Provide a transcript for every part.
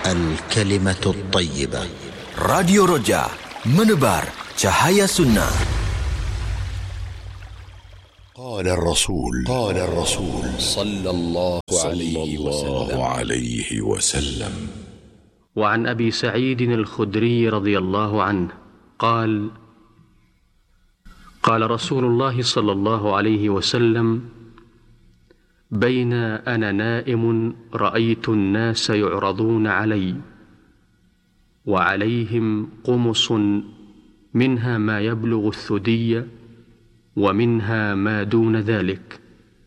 الكلمة الطيبة. راديو Roja menebar cahaya sunnah. قال الرسول صلى الله عليه وسلم: وعن أبي سعيد الخدري رضي الله عنه قال: قال رسول الله صلى الله عليه وسلم: بين أنا نائم رأيت الناس يعرضون علي وعليهم قمص منها ما يبلغ الثدي ومنها ما دون ذلك،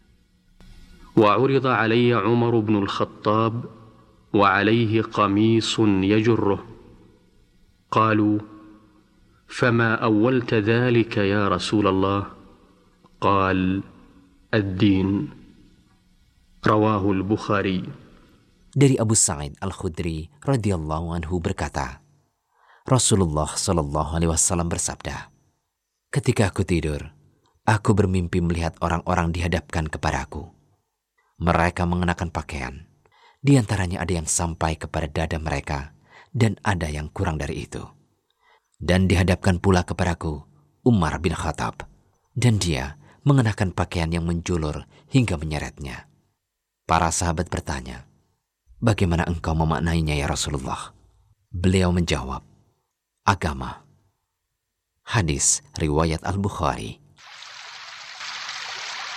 وعرض علي عمر بن الخطاب وعليه قميص يجره، قالوا: فما أولت ذلك يا رسول الله؟ قال: الدين. رواه البخاري. Dari Abu Sa'id Al-Khudri radhiyallahu anhu berkata, Rasulullah sallallahu alaihi wasallam bersabda, ketika aku tidur, aku bermimpi melihat orang-orang dihadapkan kepadaku. Mereka mengenakan pakaian, di antaranya ada yang sampai kepada dada mereka dan ada yang kurang dari itu. Dan dihadapkan pula kepadaku Umar bin Khattab, dan dia mengenakan pakaian yang menjulur hingga menyeretnya. Para sahabat bertanya, bagaimana engkau memaknainya ya Rasulullah? Beliau menjawab, agama. Hadis riwayat Al-Bukhari.